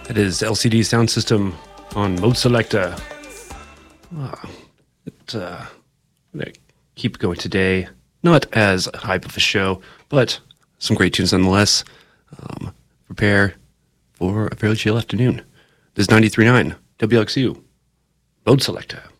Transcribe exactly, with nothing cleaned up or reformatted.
That is L C D Sound System on Mode Selector. Ah, it, uh, I'm going to keep going today. Not as hype of a show, but some great tunes nonetheless. Um, prepare for a fairly chill afternoon. This is ninety-three point nine W L X U, Mode Selector.